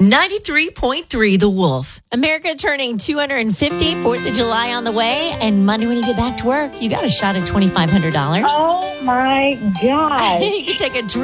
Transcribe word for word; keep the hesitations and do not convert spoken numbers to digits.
ninety-three point three The Wolf. America turning two hundred fifty, fourth of July on the way. And Monday when you get back to work, you got a shot at twenty-five hundred dollars. Oh, my God. You can take a dream.